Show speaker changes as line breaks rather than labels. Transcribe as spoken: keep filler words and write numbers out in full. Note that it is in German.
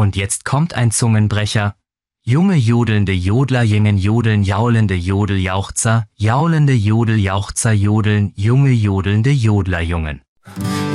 Und jetzt kommt ein Zungenbrecher. Junge jodelnde Jodlerjungen jodeln, jaulende Jodeljauchzer, jaulende Jodeljauchzer jodeln, junge jodelnde Jodlerjungen.